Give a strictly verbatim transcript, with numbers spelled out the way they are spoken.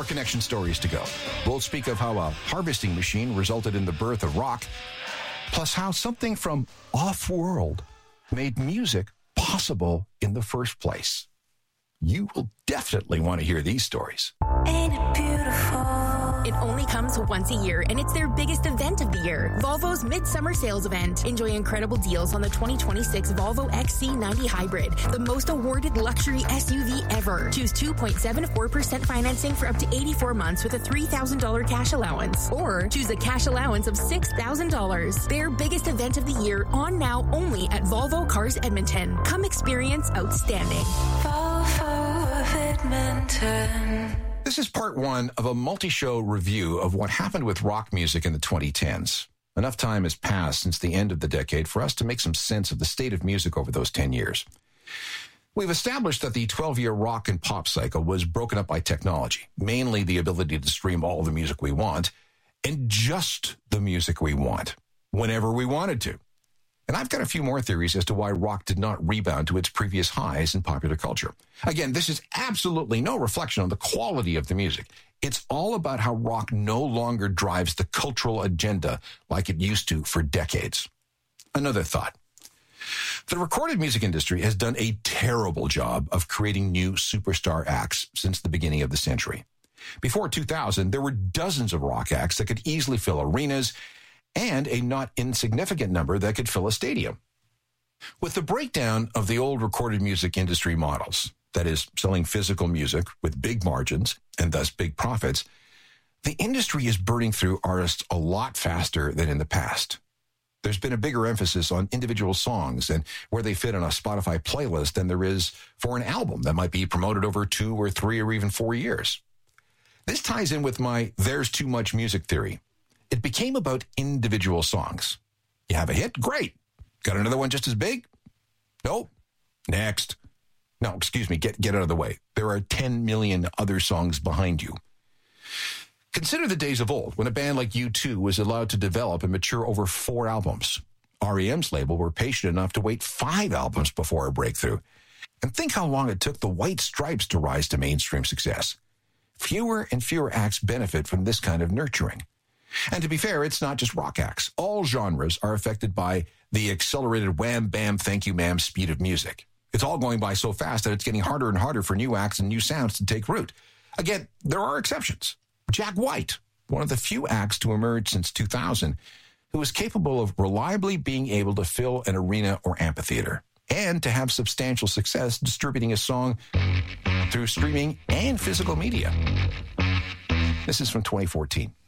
more connection stories to go. We'll speak of how a harvesting machine resulted in the birth of rock, plus how something from off-world made music possible in the first place. You will definitely want to hear these stories. Ain't it beautiful? It only comes once a year, and it's their biggest event of the year. Volvo's Midsummer Sales Event. Enjoy incredible deals on the twenty twenty-six Volvo X C ninety Hybrid, the most awarded luxury S U V ever. Choose two point seven four percent financing for up to eighty-four months with a three thousand dollars cash allowance. Or choose a cash allowance of six thousand dollars. Their biggest event of the year, on now only at Volvo Cars Edmonton. Come experience outstanding. Volvo of Edmonton. This is part one of a multi-show review of what happened with rock music in the twenty tens. Enough time has passed since the end of the decade for us to make some sense of the state of music over those ten years. We've established that the twelve-year rock and pop cycle was broken up by technology, mainly the ability to stream all the music we want, and just the music we want, whenever we wanted to. And I've got a few more theories as to why rock did not rebound to its previous highs in popular culture. Again, this is absolutely no reflection on the quality of the music. It's all about how rock no longer drives the cultural agenda like it used to for decades. Another thought. The recorded music industry has done a terrible job of creating new superstar acts since the beginning of the century. Before two thousand, there were dozens of rock acts that could easily fill arenas, and a not insignificant number that could fill a stadium. With the breakdown of the old recorded music industry models, that is, selling physical music with big margins and thus big profits, the industry is burning through artists a lot faster than in the past. There's been a bigger emphasis on individual songs and where they fit on a Spotify playlist than there is for an album that might be promoted over two or three or even four years. This ties in with my there's too much music theory. It became about individual songs. You have a hit? Great. Got another one just as big? Nope. Next. No, excuse me. Get, get out of the way. There are ten million other songs behind you. Consider the days of old when a band like U two was allowed to develop and mature over four albums. R E M's label were patient enough to wait five albums before a breakthrough. And think how long it took the White Stripes to rise to mainstream success. Fewer and fewer acts benefit from this kind of nurturing. And to be fair, it's not just rock acts. All genres are affected by the accelerated wham, bam, thank you, ma'am speed of music. It's all going by so fast that it's getting harder and harder for new acts and new sounds to take root. Again, there are exceptions. Jack White, one of the few acts to emerge since two thousand, who was capable of reliably being able to fill an arena or amphitheater and to have substantial success distributing a song through streaming and physical media. This is from twenty fourteen.